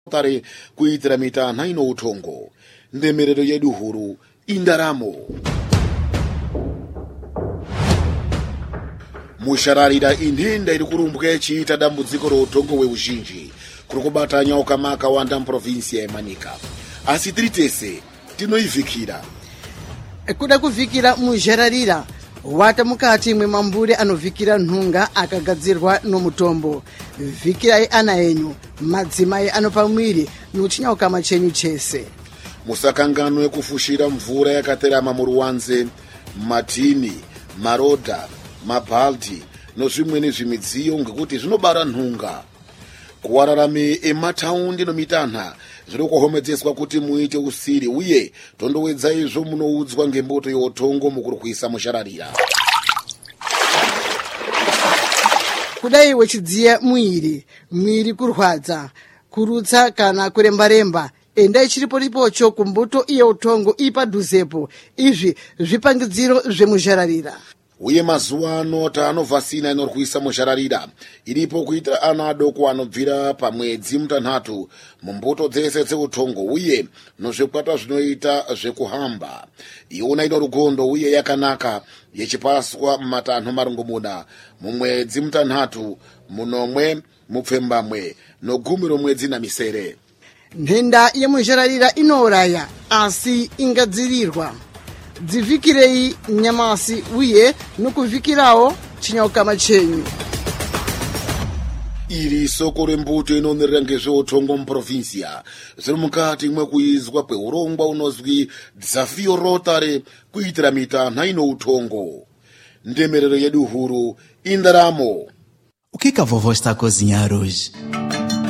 tare kuitira mitana ino utongo. Ndemerero yedu huru indaramo. Mushararira indinda iri kurumbwe chiita dambudziko routongo weuzhinji kuri kubata nyoka makawanda muprovinsi Manika. Asi tiri tese tinoivhikira. Kuda kuvhikira mushararira wata mukati mwemambure anovhikira nhunga akagadzirwa nomutombo. Vhikirai ana enyu, madzimai anopa mwiri nochinyauka chenyu chese. Musakanganwe kufushira mvura yakaterama muruwanze, matini, marodha, mabhaldi nozvimweni zvimidziyo ngekuti zvinobara nhunga. Kuwararame emataundi nomitanha zviri kuhomedzeswa kuti muite usiri uye tondowedza izvo munoudzwa ngemboto youtongo mukurwisa mushararira. Kudai wechidziya mwiri kurwadza, kurutsa kana kuremba-remba, endai chiripo-ripocho kumbuto yeutongo ipadhuzepo. Izvi zvipangidziro zvemushararira. Uye mazuva ano tanovhasina inorwisa mushararira iripo kuitira ana adoko anobvira pamwedzi mutanhatu mumbuto dzese dzeutongo uye nozvikwata zvinoita zvekuhamba. Iona ino rugondo uye yakanaka yechipaswa mumatanho marongomuna mumwedzi mutanhatu munomwe mupfembamwe nogumi romwedzi namisere. Nhenda yemushararira inouraya asi ingadzirirwa. Dzivhikirei nyamasi uye nokuvhikirawo chinyauka chenyu. Iri soko rembuto inonerera ngezveutongo muprovinsia zviri mukati mwekuizwa kweurongwa unozwi Dzafio Rotary kuitira mitanha ino utongo. Ndemerero yedu huru indaramo. O que a vovó está a cozinhar hoje?